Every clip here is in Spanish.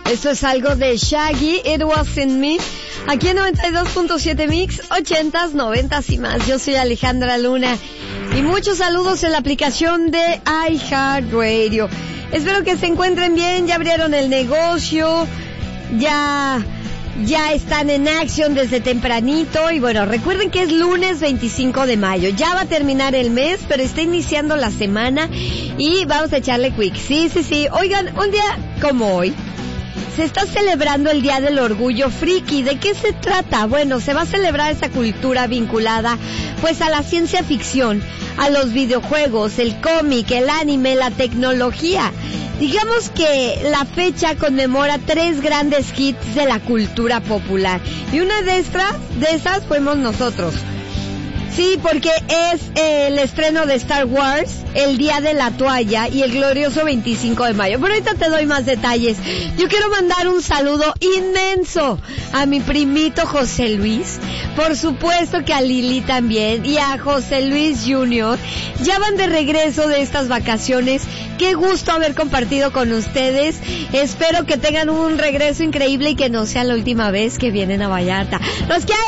Esto es algo de Shaggy, It Wasn't Me. Aquí en 92.7 Mix, 80s, 90s y más. Yo soy Alejandra Luna. Y muchos saludos en la aplicación de iHeartRadio. Espero que se encuentren bien, ya abrieron el negocio, ya están en acción desde tempranito. Y bueno, recuerden que es lunes 25 de mayo. Ya va a terminar el mes, pero está iniciando la semana y vamos a echarle quick. Sí. Oigan, un día como hoy se está celebrando el Día del Orgullo Friki. ¿De qué se trata? Bueno, se va a celebrar esa cultura vinculada pues a la ciencia ficción, a los videojuegos, el cómic, el anime, la tecnología. Digamos que la fecha conmemora 3 grandes hits de la cultura popular. Y una de esas fuimos nosotros. Sí, porque es el estreno de Star Wars, el Día de la Toalla y el glorioso 25 de mayo. Pero ahorita te doy más detalles. Yo quiero mandar un saludo inmenso a mi primito José Luis. Por supuesto que a Lili también y a José Luis Jr. Ya van de regreso de estas vacaciones. Qué gusto haber compartido con ustedes. Espero que tengan un regreso increíble y que no sea la última vez que vienen a Vallarta. ¡Los quiero!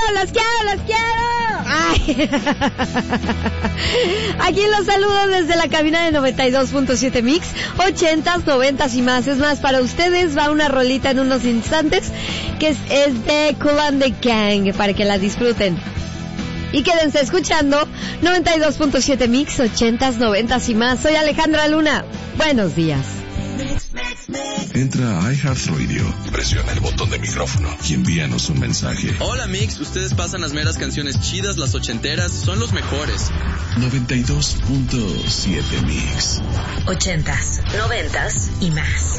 ¡Ay! Aquí los saludo desde la cabina de 92.7 Mix, 80s, 90s y más. Es más, para ustedes va una rolita en unos instantes que es de Kool and the Gang, para que la disfruten. Y quédense escuchando 92.7 Mix, 80s, 90s y más. Soy Alejandra Luna. Buenos días. Entra a iHeartRadio, presiona el botón de micrófono y envíanos un mensaje. Hola Mix, ustedes pasan las meras canciones chidas, las ochenteras, son los mejores. 92.7 Mix. 80s, 90s y más.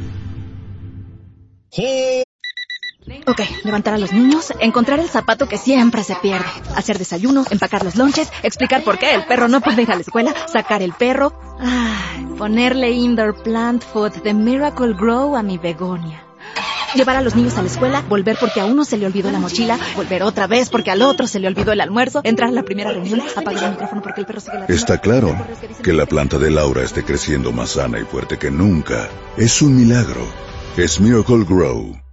Ok, levantar a los niños, encontrar el zapato que siempre se pierde, hacer desayuno, empacar los lonches, explicar por qué el perro no puede ir a la escuela, sacar el perro, ponerle indoor plant food de Miracle Grow a mi begonia. Llevar a los niños a la escuela, volver porque a uno se le olvidó la mochila, volver otra vez porque al otro se le olvidó el almuerzo, entrar a la primera reunión, apagar el micrófono porque el perro sigue ladrando. Está claro que la planta de Laura esté creciendo más sana y fuerte que nunca. Es un milagro. Es Miracle Grow.